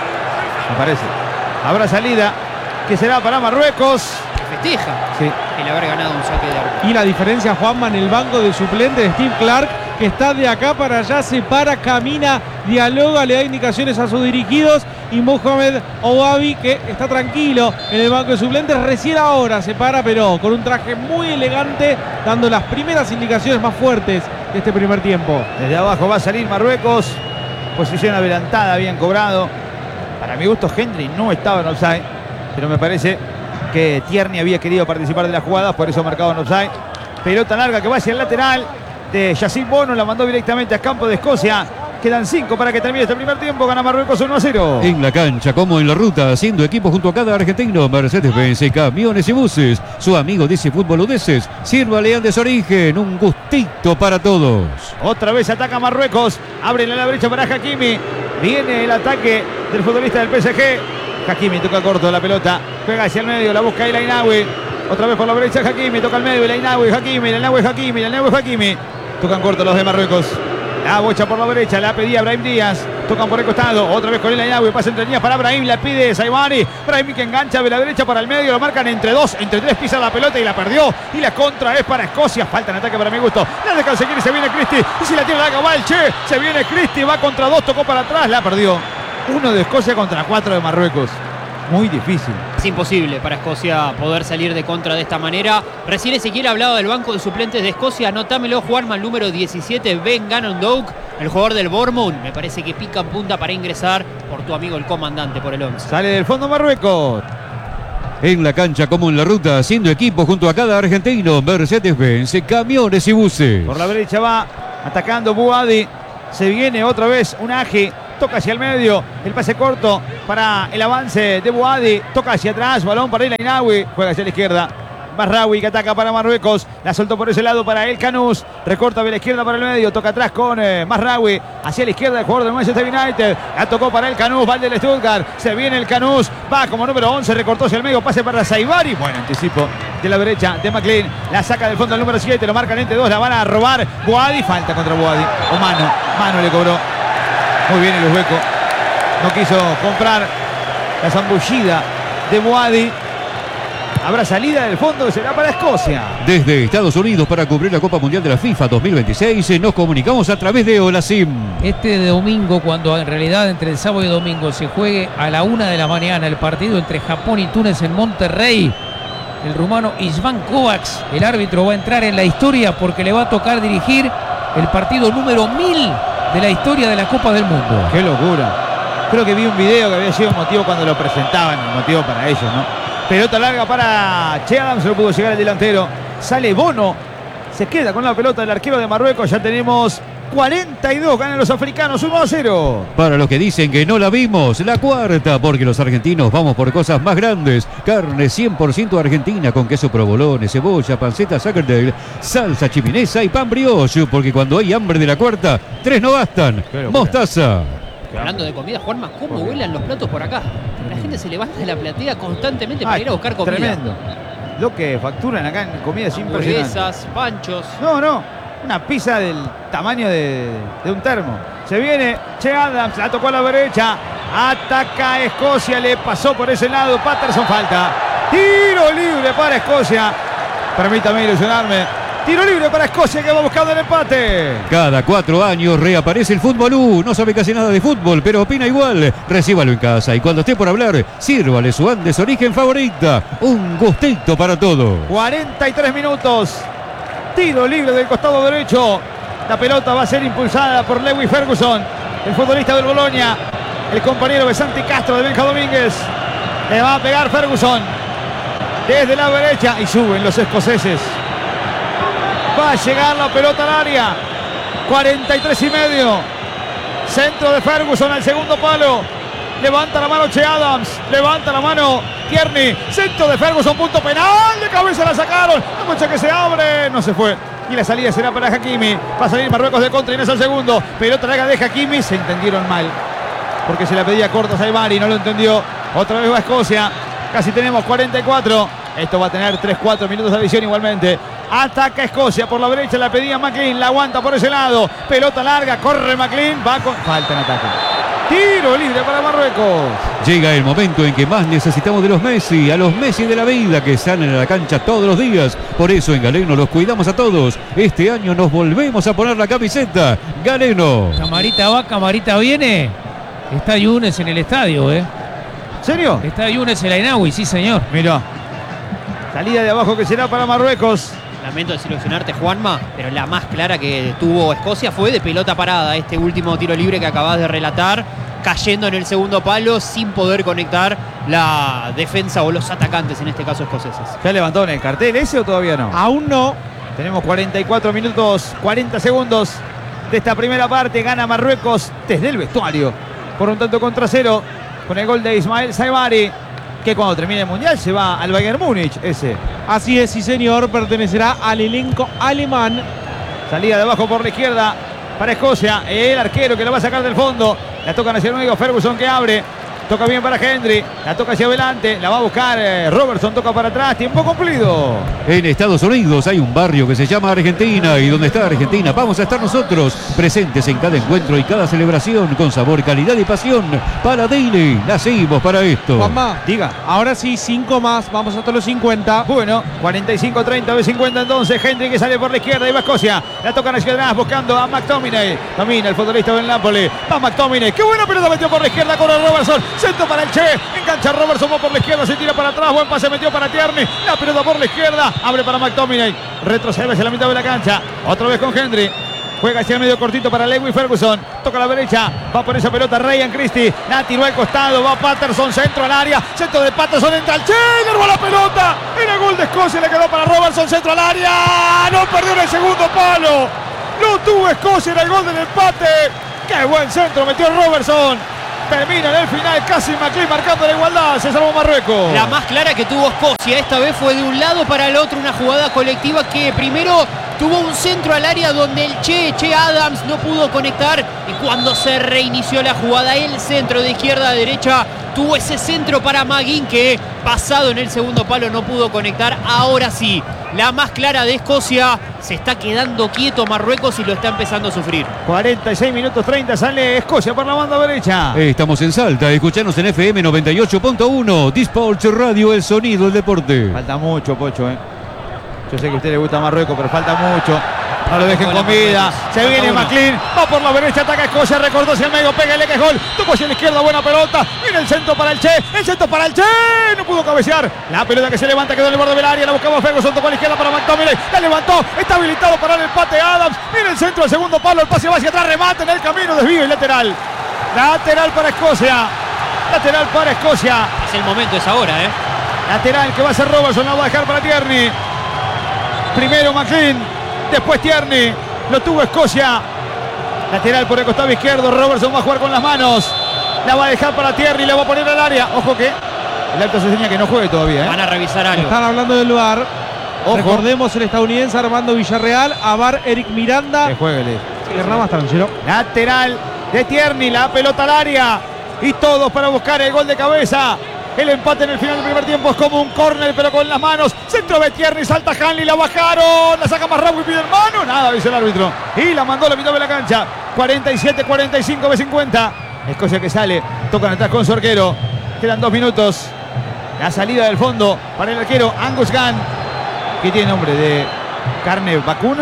me parece. Habrá salida, que será para Marruecos. Festeja Sí. el haber ganado un saque de arco. Y la diferencia, Juanma, en el banco de suplentes de Steve Clark, que está de acá para allá, se para, camina, dialoga, le da indicaciones a sus dirigidos, y Mohamed Ouabi, que está tranquilo en el banco de suplentes, recién ahora se para, pero con un traje muy elegante, dando las primeras indicaciones más fuertes de este primer tiempo. Desde abajo va a salir Marruecos, posición adelantada, bien cobrado. Para mi gusto, Hendry no estaba en offside, pero me parece que Tierney había querido participar de la jugada, por eso marcado en offside. Pelota larga que va hacia el lateral de Yacine Bono, la mandó directamente a campo de Escocia. Quedan 5 para que termine este primer tiempo. Gana Marruecos 1-0. En la cancha, como en la ruta, haciendo equipo junto a cada argentino, Mercedes-Benz, camiones y buses. Su amigo dice Fútbol Udeces. Sírvale Andes Origen, un gustito para todos. Otra vez ataca Marruecos. Abre a la derecha para Hakimi. Viene el ataque del futbolista del PSG. Hakimi toca corto la pelota. Juega hacia el medio, la busca el Ainoui. Otra vez por la derecha Hakimi, toca el medio, el Ainoui, Hakimi, el Ainoui, Hakimi, el Ainoui, Hakimi. Tocan corto los de Marruecos. La bocha por la derecha, la pedía Brahim Díaz. Tocan por el costado, otra vez con el Ainoui, pasa entre líneas para Brahim, la pide Saibari. Brahim que engancha de la derecha para el medio, lo marcan entre 2, entre 3, pisa la pelota y la perdió. Y la contra es para Escocia, falta en ataque para mi gusto. La deja seguir y se viene Cristi. Y si la tiene la Gabal, se viene Cristi, va contra 2, tocó para atrás, la perdió. 1 de Escocia contra 4 de Marruecos. Muy difícil. Es imposible para Escocia poder salir de contra de esta manera. Recién Ezequiel hablaba del banco de suplentes de Escocia. Anotámelo, Juanma, el número 17, Ben Gannon-Doak, el jugador del Bournemouth. Me parece que pica en punta para ingresar por tu amigo el comandante por el 11. Sale del fondo Marruecos. En la cancha como en la ruta, haciendo equipo junto a cada argentino, Mercedes-Benz, camiones y buses. Por la derecha va atacando Bouhaddi. Se viene otra vez Unagi. Toca hacia el medio. El pase corto para el avance de Bouhaddi. Toca hacia atrás. Balón para El Ainaoui. Juega hacia la izquierda. Mazraoui que ataca para Marruecos. La soltó por ese lado para El Canús. Recorta de la izquierda para el medio. Toca atrás con Mazraoui. Hacia la izquierda el jugador del Manchester United. La tocó para El Canús. Va el del Stuttgart. Se viene El Canús. Va como número 11. Recortó hacia el medio. Pase para Saibari. Buen anticipo de la derecha de McLean. La saca del fondo el número 7. Lo marcan entre dos. La van a robar. Bouhaddi. Falta contra Bouhaddi. O mano. Mano le cobró. Muy bien el uzbeco. No quiso comprar la zambullida de Bouhaddi. Habrá salida del fondo que será para Escocia. Desde Estados Unidos para cubrir la Copa Mundial de la FIFA 2026 nos comunicamos a través de Olasim. Este de domingo, cuando en realidad entre el sábado y domingo se juegue a la 1 de la mañana el partido entre Japón y Túnez en Monterrey, el rumano István Kovacs, el árbitro, va a entrar en la historia porque le va a tocar dirigir el partido número 1000 de la historia de la Copa del Mundo. ¡Qué locura! Creo que vi un video que había sido un motivo cuando lo presentaban, un motivo para ellos, ¿no? Pelota larga para Che Adams, no pudo llegar el delantero. Sale Bono, se queda con la pelota el arquero de Marruecos. Ya tenemos 42, ganan los africanos 1-0. Para los que dicen que no la vimos, la cuarta, porque los argentinos vamos por cosas más grandes. Carne 100% argentina con queso provolone, cebolla, panceta Sackerdale, salsa chiminesa y pan brioche, porque cuando hay hambre de la cuarta, 3 no bastan. Mostaza. Hablando de comida, Juanma, ¿cómo vuelan los platos por acá? La gente se levanta de la platea constantemente para ir a buscar comida. Tremendo. Lo que facturan acá en comida es impresionante. Hamburguesas, panchos. No. Una pizza del tamaño de un termo. Se viene Che Adams, la tocó a la derecha. Ataca Escocia, le pasó por ese lado. Patterson, falta. Tiro libre para Escocia. Permítame ilusionarme. Tiro libre para Escocia que va buscando el empate. Cada 4 años reaparece el Fútbol U. No sabe casi nada de fútbol, pero opina igual. Recíbalo en casa y cuando esté por hablar, sírvale su Andes Origen favorita. Un gustito para todo. 43 minutos. Tiro libre del costado derecho. La pelota va a ser impulsada por Lewis Ferguson, el futbolista del Bolonia, el compañero de Santi Castro de Benja Domínguez. Le va a pegar Ferguson desde la derecha y suben los escoceses. Va a llegar la pelota al área. 43 y medio. Centro de Ferguson al segundo palo. Levanta la mano Che Adams. Levanta la mano Tierney. Centro de Ferguson, punto penal. De cabeza la sacaron. La mancha que se abre. No se fue. Y la salida será para Hakimi. Va a salir Marruecos de contra y no es al segundo. Pelota larga de Hakimi. Se entendieron mal, porque se la pedía corta a Saibari. No lo entendió. Otra vez va Escocia. Casi tenemos 44. Esto va a tener 3-4 minutos de adición igualmente. Ataca Escocia por la derecha, la pedía McLean, la aguanta por ese lado. Pelota larga, corre McLean, va con... Falta en ataque. Tiro libre para Marruecos. Llega el momento en que más necesitamos de los Messi, a los Messi de la vida que salen a la cancha todos los días. Por eso en Galeno los cuidamos a todos. Este año nos volvemos a poner la camiseta. Galeno. Camarita va, camarita viene. Está Yunes en el estadio, ¿En serio? Está Yunes El Ainaoui, sí señor. Mirá. Salida de abajo que será para Marruecos. Lamento desilusionarte, Juanma, pero la más clara que tuvo Escocia fue de pelota parada. Este último tiro libre que acabas de relatar, cayendo en el segundo palo sin poder conectar la defensa o los atacantes, en este caso escoceses. ¿Ya levantó en el cartel ese o todavía no? Aún no. Tenemos 44 minutos, 40 segundos de esta primera parte. Gana Marruecos desde el vestuario por un tanto contra 0 con el gol de Ismael Saibari, que cuando termine el Mundial se va al Bayern Múnich ese. Así es, sí señor, pertenecerá al elenco alemán. Salida de abajo por la izquierda para Escocia. El arquero que lo va a sacar del fondo. La tocan hacia el medio, Ferguson que abre. Toca bien para Hendry, la toca hacia adelante, la va a buscar Robertson, toca para atrás, tiempo cumplido. En Estados Unidos hay un barrio que se llama Argentina y donde está Argentina vamos a estar nosotros, presentes en cada encuentro y cada celebración con sabor, calidad y pasión. Para Daily, nacimos para esto. Mamá, diga. Ahora sí, 5 más, vamos hasta los 50. Bueno, 45-30 de 50 entonces. Hendry que sale por la izquierda y va a Escocia. La tocan hacia atrás buscando a McTominay. Domina el futbolista del Napoli. Va McTominay, qué buena pelota metió por la izquierda con Robertson. Centro para el Che. Engancha Robertson, va por la izquierda, se tira para atrás. Buen pase metió para Tierney. La pelota por la izquierda. Abre para McTominay. Retrocede hacia la mitad de la cancha. Otra vez con Henry. Juega hacia el medio cortito para Lewis Ferguson. Toca a la derecha. Va por esa pelota Ryan Christie. La tiró al costado. Va Patterson. Centro al área. Centro de Patterson. Entra el Che. Derrubó la pelota. Era el gol de Escocia. Le quedó para Robertson. Centro al área. No perdió en el segundo palo. No tuvo Escocia. Era el gol del empate. Qué buen centro metió Robertson. Termina en el final. Casi McLean marcando la igualdad. Se salvó Marruecos. La más clara que tuvo Escocia. Esta vez fue de un lado para el otro. Una jugada colectiva que primero tuvo un centro al área donde el Che Adams no pudo conectar. Y cuando se reinició la jugada, el centro de izquierda a derecha tuvo ese centro para Maguín que pasado en el segundo palo no pudo conectar. Ahora sí, la más clara de Escocia. Se está quedando quieto Marruecos y lo está empezando a sufrir. 46 minutos 30. Sale Escocia por la banda derecha. Estamos en Salta, escuchanos en FM 98.1. Disports Radio, el sonido del deporte. Falta mucho, Pocho, Yo sé que a usted le gusta Marruecos, pero falta mucho. No lo dejen con vida. Se viene McLean. Va por la derecha, ataca Escocia. Recortó hacia el medio. Pégale que es gol. Tocó hacia la izquierda. Buena pelota. Viene el centro para el Che. El centro para el Che. No pudo cabecear. La pelota que se levanta quedó en el borde del área. La buscaba Ferguson. Tocó a la izquierda para McTominay. La levantó. Está habilitado para el empate Adams. Viene el centro al segundo palo. El pase va hacia atrás. Remate en el camino. Desvío y lateral. Lateral para Escocia. Lateral para Escocia. Es el momento, es ahora, Lateral que va a ser Robertson. La va a dejar para Tierney. Primero McLean, después Tierney. Lo tuvo Escocia. Lateral por el costado izquierdo. Robertson va a jugar con las manos. La va a dejar para Tierney. La va a poner al área. Ojo que el alto se enseña que no juegue todavía. Van a revisar algo. Están hablando del VAR. Ojo. Recordemos el estadounidense Armando Villarreal. A VAR Eric Miranda. Que juegue. Cierra más tranquilo. Lateral de Tierney. La pelota al área. Y todos para buscar el gol de cabeza. El empate en el final del primer tiempo es como un córner, pero con las manos. Centro de Tierney, salta Hanley, la bajaron. La saca más rápido y pide hermano. Nada, dice el árbitro. Y la mandó a la mitad de la cancha. 47-45 B50. Escocia que sale. Tocan atrás con su arquero. Quedan 2 minutos. La salida del fondo para el arquero Angus Gunn, que tiene nombre de carne vacuna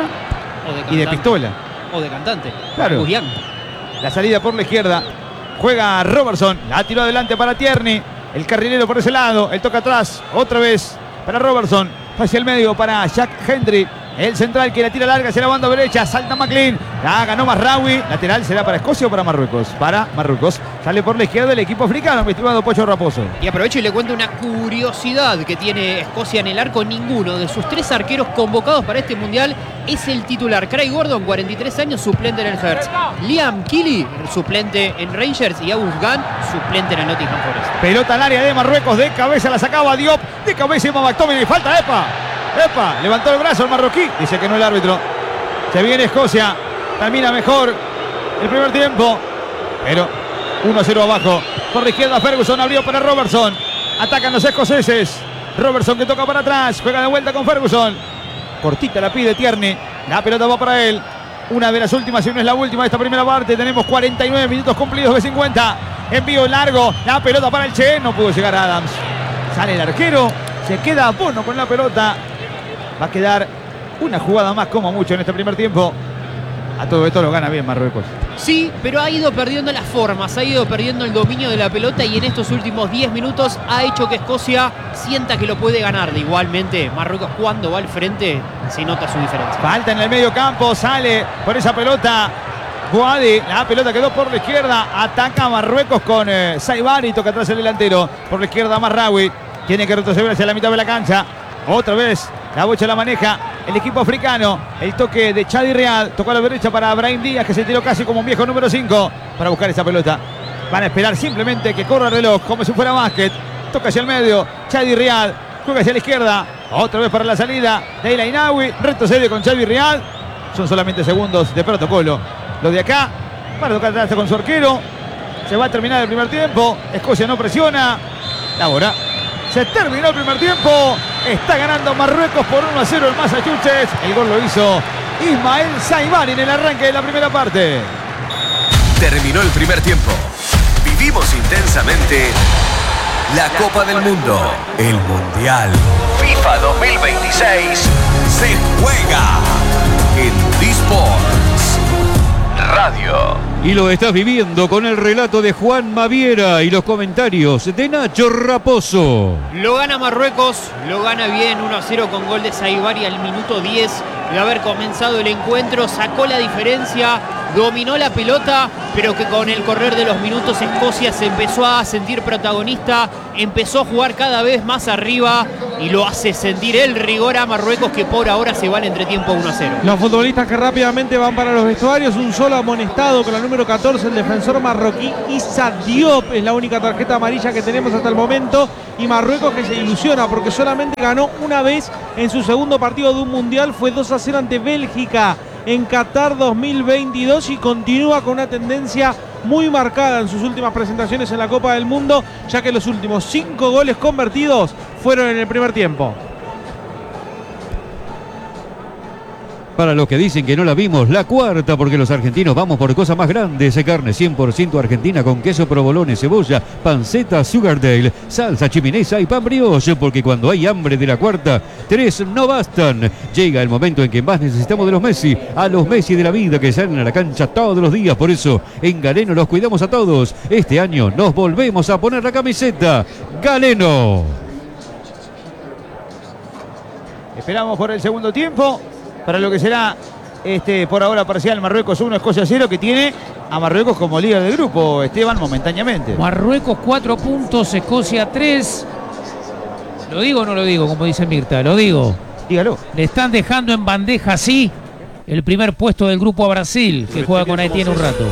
y de pistola. O de cantante. Claro. Angus Young. La salida por la izquierda. Juega Robertson. La tiró adelante para Tierney. El carrilero por ese lado. El toca atrás. Otra vez para Robertson. Hacia el medio para Jack Hendry. El central que la tira larga hacia la banda derecha. Salta McLean. La ganó Masraoui. Lateral será para Escocia o para Marruecos. Para Marruecos. Sale por la izquierda el equipo africano. Mi estimado Pocho Raposo. Y aprovecho y le cuento una curiosidad que tiene Escocia en el arco. Ninguno de sus 3 arqueros convocados para este mundial es el titular. Craig Gordon, 43 años, suplente en el Hearts. Liam Keely, suplente en Rangers. Y Angus Gunn, suplente en el Nottingham Forest. Pelota al área de Marruecos. De cabeza la sacaba Diop. De cabeza Emma McTominay. Falta Epa. Levantó el brazo el marroquí. Dice que no el árbitro. Se viene Escocia. Termina mejor el primer tiempo. Pero 1-0 abajo. Por la izquierda Ferguson abrió para Robertson. Atacan los escoceses. Robertson que toca para atrás. Juega de vuelta con Ferguson. Cortita la pide Tierney. La pelota va para él. Una de las últimas, si no es la última de esta primera parte. Tenemos 49 minutos cumplidos de 50. Envío largo. La pelota para el Che. No pudo llegar Adams. Sale el arquero. Se queda Bono con la pelota. Va a quedar una jugada más como mucho en este primer tiempo. A todo esto lo gana bien Marruecos. Sí, pero ha ido perdiendo las formas, ha ido perdiendo el dominio de la pelota y en estos últimos 10 minutos ha hecho que Escocia sienta que lo puede ganar. De igualmente, Marruecos cuando va al frente se nota su diferencia. Falta en el medio campo, sale por esa pelota Boadi. La pelota quedó por la izquierda. Ataca Marruecos con Saibari. Toca atrás el delantero. Por la izquierda Masraoui. Tiene que retroceder hacia la mitad de la cancha. Otra vez la bocha la maneja el equipo africano. El toque de Chadi Real. Tocó a la derecha para Brahim Díaz, que se tiró casi como un viejo número 5 para buscar esa pelota. Van a esperar simplemente que corra el reloj como si fuera básquet. Toca hacia el medio. Chadi Real. Juega hacia la izquierda. Otra vez para la salida de El Ainaoui. Retrocede con Chadi Real. Son solamente segundos de protocolo. Lo de acá. Para tocar atrás con su arquero. Se va a terminar el primer tiempo. Escocia no presiona. Ahora se terminó el primer tiempo. Está ganando Marruecos por 1-0 en Massachusetts. El gol lo hizo Ismael Saibari en el arranque de la primera parte. Terminó el primer tiempo. Vivimos intensamente la Copa del Mundo. El Mundial FIFA 2026 se juega en Disports Radio. Y lo estás viviendo con el relato de Juan Maviera y los comentarios de Nacho Raposo. Lo gana Marruecos, lo gana bien 1-0 con gol de Saibari al minuto 10 de haber comenzado el encuentro, sacó la diferencia, dominó la pelota, pero que con el correr de los minutos Escocia se empezó a sentir protagonista, empezó a jugar cada vez más arriba y lo hace sentir el rigor a Marruecos, que por ahora se va al entretiempo 1-0. Los futbolistas que rápidamente van para los vestuarios, un solo amonestado con la número 14, el defensor marroquí Issa Diop, es la única tarjeta amarilla que tenemos hasta el momento, y Marruecos que se ilusiona porque solamente ganó una vez en su segundo partido de un mundial, fue 2-0 ante Bélgica en Qatar 2022 y continúa con una tendencia muy marcada en sus últimas presentaciones en la Copa del Mundo, ya que los últimos 5 goles convertidos fueron en el primer tiempo. Para los que dicen que no la vimos, la cuarta, porque los argentinos vamos por cosas más grandes. Carne 100% argentina con queso provolone, cebolla, panceta, sugardale, salsa chiminesa y pan brioche, porque cuando hay hambre de la cuarta, 3 no bastan. Llega el momento en que más necesitamos de los Messi, a los Messi de la vida que salen a la cancha todos los días. Por eso, en Galeno los cuidamos a todos. Este año nos volvemos a poner la camiseta Galeno. Esperamos por el segundo tiempo, para lo que será por ahora parcial Marruecos 1, Escocia 0, que tiene a Marruecos como líder del grupo, Esteban, momentáneamente. Marruecos 4 puntos, Escocia 3. ¿Lo digo o no lo digo? Como dice Mirta, lo digo. Dígalo. Le están dejando en bandeja, sí, el primer puesto del grupo a Brasil, que juega con Haití en un rato.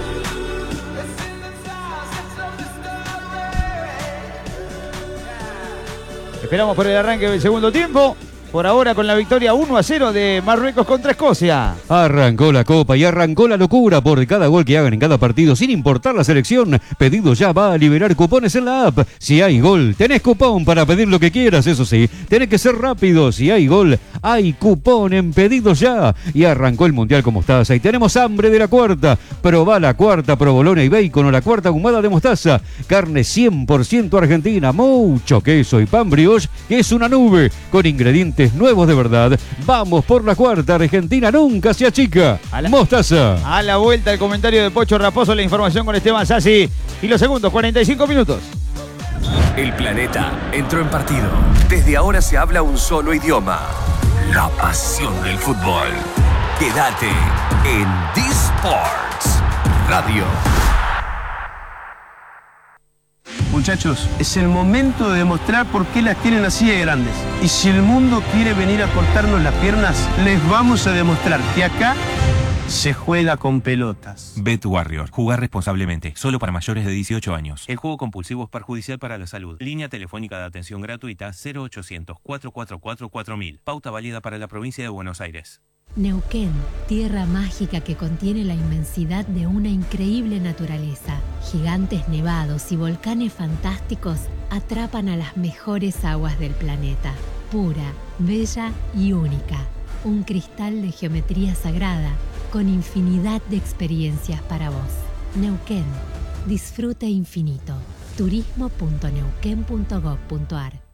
Esperamos por el arranque del segundo tiempo. Por ahora con la victoria 1-0 de Marruecos contra Escocia. Arrancó la Copa y arrancó la locura por cada gol que hagan en cada partido, sin importar la selección. Pedido Ya va a liberar cupones en la app. Si hay gol, tenés cupón para pedir lo que quieras, eso sí. Tenés que ser rápido. Si hay gol, hay cupón en Pedido Ya. Y arrancó el Mundial con mostaza. Y tenemos hambre de la cuarta. Probá la cuarta provolone y bacon o la cuarta ahumada de mostaza. Carne 100% argentina, mucho queso y pan brioche, que es una nube con ingredientes nuevos de verdad. Vamos por la cuarta. Argentina nunca se achica. Mostaza. A la vuelta el comentario de Pocho Raposo, la información con Esteban Sassi y los segundos 45 minutos. El planeta entró en partido. Desde ahora se habla un solo idioma: la pasión del fútbol. Quédate en D-Sports Radio. Muchachos, es el momento de demostrar por qué las tienen así de grandes. Y si el mundo quiere venir a cortarnos las piernas, les vamos a demostrar que acá se juega con pelotas. Bet Warrior. Jugar responsablemente. Solo para mayores de 18 años. El juego compulsivo es perjudicial para la salud. Línea telefónica de atención gratuita 0800-444-4000. Pauta válida para la provincia de Buenos Aires. Neuquén, tierra mágica que contiene la inmensidad de una increíble naturaleza. Gigantes nevados y volcanes fantásticos atrapan a las mejores aguas del planeta. Pura, bella y única. Un cristal de geometría sagrada con infinidad de experiencias para vos. Neuquén, disfrute infinito. turismo.neuquén.gov.ar